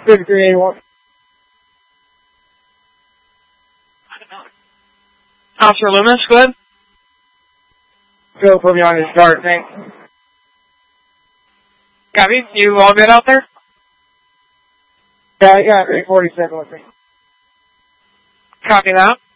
5381. Officer Loomis, go ahead. Go put me on your start, thanks. Copy. You all good out there? Yeah, I got 347 with me. Copy that.